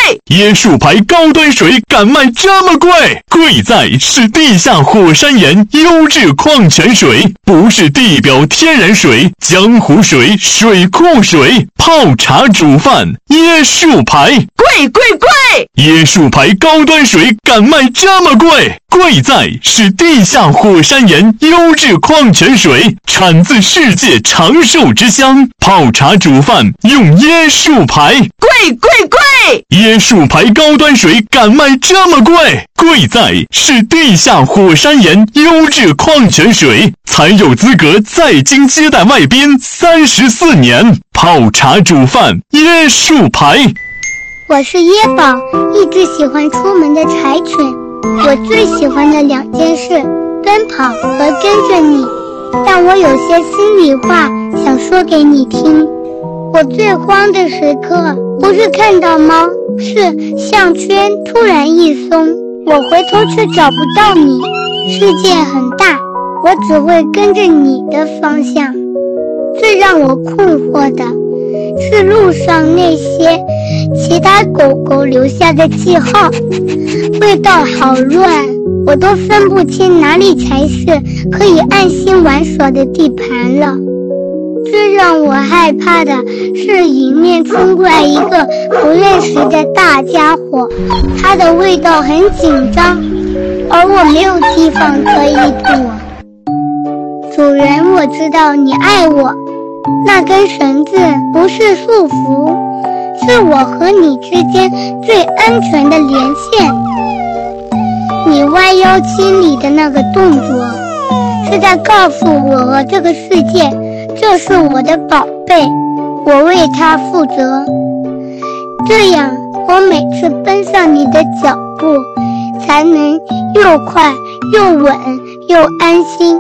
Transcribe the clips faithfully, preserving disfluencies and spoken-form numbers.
椰树牌高端水敢卖这么贵？贵在是地下火山岩优质矿泉水，不是地表天然水、江湖水、水库水。泡茶煮饭，椰树牌贵贵贵！ 椰树牌高端水敢卖这么贵？贵在是地下火山岩优质矿泉水，产自世界长寿之乡。泡茶煮饭用椰树牌， 贵贵贵！ 椰树牌高端水敢卖这么贵？贵在是地下火山岩优质矿泉水，才有资格在京接待外宾三十四年。泡茶煮饭，椰树牌。 我是椰宝，一只喜欢出门的柴犬。我最喜欢的两件事，奔跑和跟着你。但我有些心里话想说给你听。我最慌的时刻，不是看到猫，是项圈突然一松，我回头却找不到你。世界很大，我只会跟着你的方向。最让我困惑的是路上那些其他狗狗留下的记号，味道好乱，我都分不清哪里才是可以安心玩耍的地盘了。最让我害怕的是迎面冲过来一个不认识的大家伙，它的味道很紧张，而我没有地方可以躲。主人，我知道你爱我，那根绳子不是束缚，是我和你之间最安全的连线。你弯腰清理的那个动作，是在告诉我和这个世界，这是我的宝贝，我为它负责。这样，我每次奔上你的脚步，才能又快又稳又安心。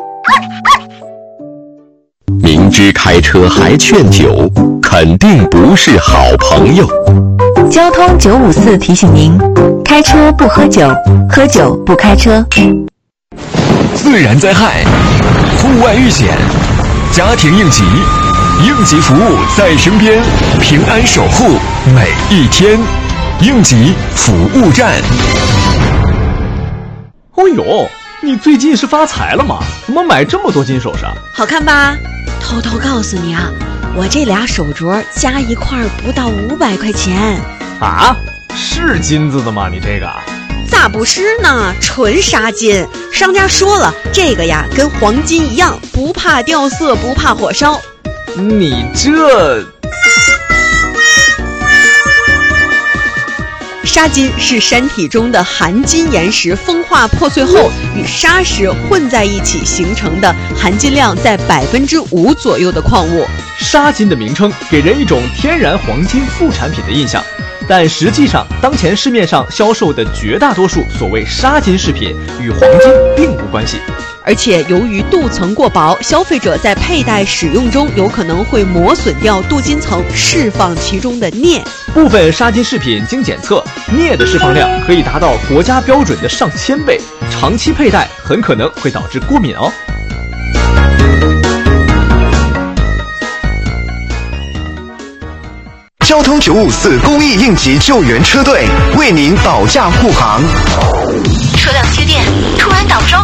明知开车还劝酒，肯定不是好朋友。 交通九五四提醒您：开车不喝酒，喝酒不开车。 自然灾害、户外遇险、家庭应急，应急服务在身边，平安守护每一天。应急服务站。 哦呦，你最近是发财了吗？怎么买这么多金首饰？ 好看吧？偷偷告诉你啊，我这俩手镯加一块不到五百块钱。 啊？是金子的吗？你这个？ 咋不是呢？纯纱金。商家说了，这个呀跟黄金一样，不怕掉色，不怕火烧。 你这…… 砂金是山体中的含金岩石风化破碎后与砂石混在一起形成的含金量在百分之五左右的矿物。 砂金的名称给人一种天然黄金副产品的印象，但实际上当前市面上销售的绝大多数所谓砂金饰品与黄金并无关系。 而且由于镀层过薄，消费者在佩戴使用中有可能会磨损掉镀金层，释放其中的镍。 部分砂金饰品经检测，镍的释放量可以达到国家标准的上千倍，长期佩戴很可能会导致过敏哦。 交通九五四公益应急救援车队为您保驾护航。 车辆接电，突然挡住。